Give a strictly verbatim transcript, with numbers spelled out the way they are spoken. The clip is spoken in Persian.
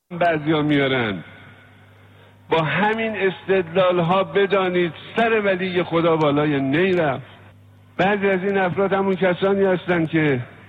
بعضیا میارن. با همین استدلال ها بدانید سر ولی خدا بالای نی رفت. بعضی از این افراد همون کسانی هستند که